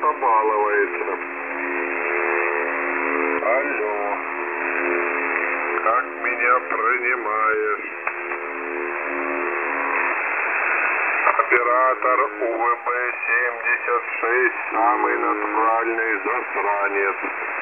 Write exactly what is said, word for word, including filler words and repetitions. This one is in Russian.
побаловается. Алло. Как меня принимаешь? Оператор У В Б семьдесят шесть, самый натуральный засранец.